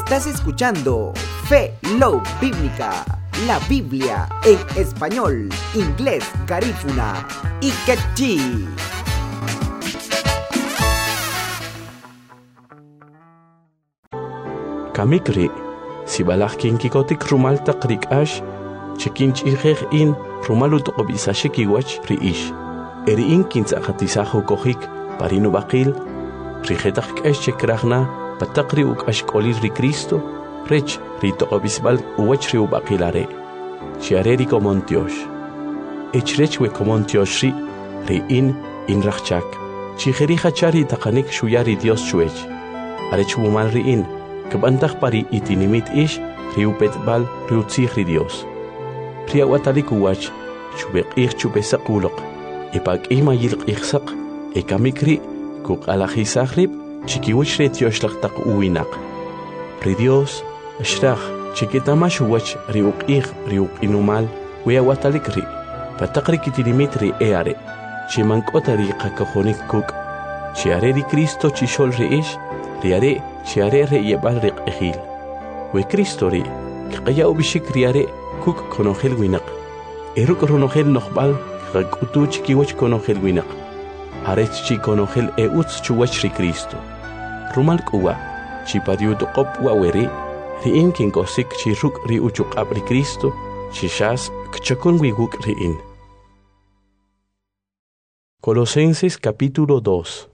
Estás escuchando Fe Love Bíblica, la Biblia en español, inglés, garífuna y quechí. Kamikri, si balak kinkikotik rumal takrik ash, chikinch ihech in rumalut obisashe kiwach riish. Eri in kintzakatisajo kohik parino bakil, rijetak ash chekrachna, patakri uk ash kolir ri Cristo, rech rito obisbal uwach ri ubakilare. Chiareri komontiosh. Echrech we komontiosh ri in rachchak. Chijeri hachari takanik shuyari Dios chuech. Arech wumal ri in. Kebantak pari itinimit ish riupet bal riutzih ri Dios. Riawatalik uwach chubek ich chubesak ulok. Ipag ima yilk ichsak ekamikri kuk alachisahrib chikiwich retiosh tak uwinak. Ri Dios ashrach chikitamash uwach riuk ich riuk inumal wiawatalik ri. Patakri itinimit ri eare. Chimankota ri kakahonik kuk. Chiare ri Cristo chishol ri ish riare chiare re yebal riq ejil. We Cristo ri, kaya ubishik riare kuk konogel winak. Eruk ronogel nohbal kak utu chikiwach konogel winak. Arech chi konogel uts chuwach ri Cristo. Rumal kuwa, chi pariudu qop waweri, ri in kinkosik chi ruk ri uchuk abri Cristo, chi shas kchakun wiguk ri in. Colosenses capítulo 2.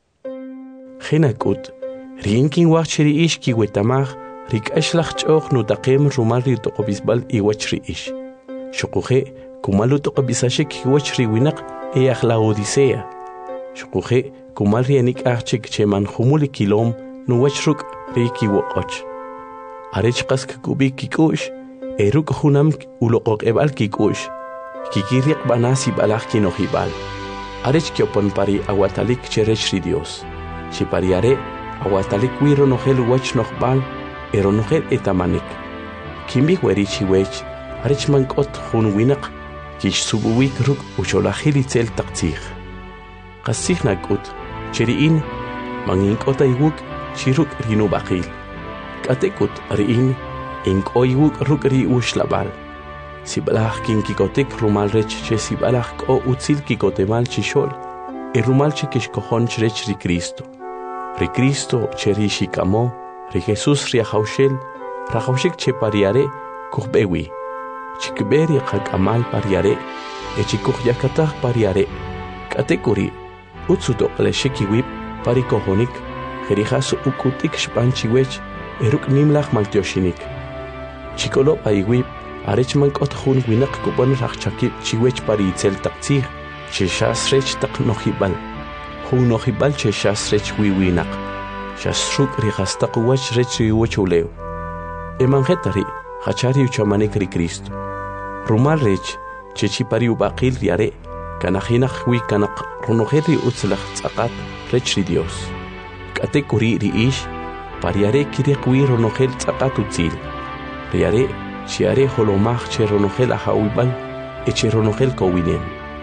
Genakut. Rinkin wachri ish ki wetamach rik ashlach choch nutaqem rumal ri toqobisbal I wachri ish. Shukuje kumalu toqobisashe ki wachri winak e akhla odisea. Shukuje kumal rianik achik cheman humuli kilom nu wachruk ri ki woqoch. Arech qask kubi kikush eruk hunam uloqoq ebal kikush. Kikiriq banasi balach kinohibal. Arech kiopon pari awatalik cherech ri Dios. Chipariare awatalik wiro nogel wach nogbal ero nogel etamanik. Kimbi werichi wech arich mankot hun winak kish subuwik ruk ucholahili tzel taktzich. Qasich nakut cheriin manginkot aywuk chiruk rinu bakil. Katekut riin inkoywuk ruk ri ushlabal. Sibalach kinkikotek rumal rech che sibalach ko utzil kikotemal chishol rumal chikish kohon chrech ri Cristo. Ri Cristo cheri shikamo, ri Jesus ri haushel, rahaushik che pariare kuhbewi. Chikberi kakamal pariare, echikuh yakatah pariare. Katekuri, utsudo leshikiwip parikohonik, herihas ukutik shpanchiwech, eruk nimlach maltioshinik. Chikolo paiwip, arechman kothun winak kupon rachchakip chiwech pari itzel taktzih, cheshas rech tak nohibal. Hun nohibal che shas rech wiwinak. Shasruk rihastaq wach rech riwachuleo. Emangetari, hachari uchamanek ri Cristo. Rumal rech, che chipari ubaqil riare, kanajinach wi kanak runojeri utzlach tzaqat rech ri Dios. Katekuri ri ish, pariare kirek wi runojel tzaqat utzil. Riare, chiare holomach che runojel ahawibal, eche runojel kowinem.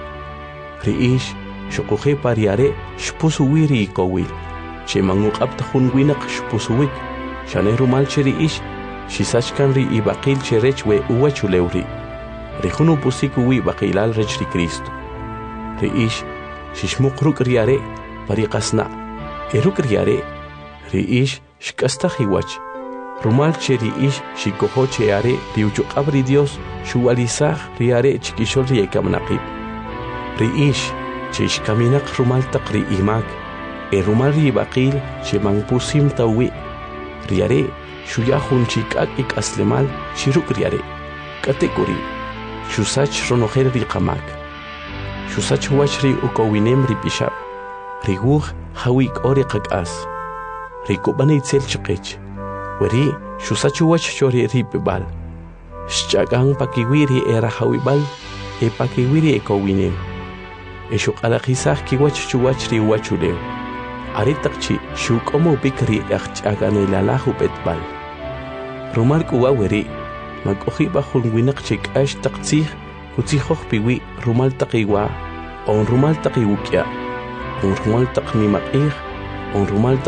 Ri ish, Shukuje pariare shpusuwiri kowil. Che manguk abtahun winak shpusuwik. Shane rumal cheri ish. Shisachkan ri ibaqil cherech we uwachulewri. Rihunu pusikuwi baqilal rech ri Cristo. Ri ish shishmuk ruk riare pariqasna. Eruk riare ri ish shkastahiwach. Rumal cheri ish shikoho cheare riuchuk abri Dios shuwalisah riare chikishol riekamnaqib. Ri ish Chish kaminak rumal takri imak, rumal ribakil chemang pusim tawi. Riare, shuyahun chikak ik aslemal, chiruk riare. Kategori, shusach ronogel rikamak. Shusach wachri ukowinem ripishap. Riguh hawik orikak as. Rikubane itzel chikech. Weri, shusach wach chori ripibal. Shchagang pakiwiri era hawibal, pakiwiri ekowinem. Eshuk alakisah kiwach chuwach ri wachuleo. Aritakchi shuk omo bikri achagane lalahu betbal. Rumal kuwa weri, mag-ohi bahun winak chik ash taktsih, kutsihoh piwi rumal takiwa, on rumal takiwukya, on rumal taknimakih, on rumal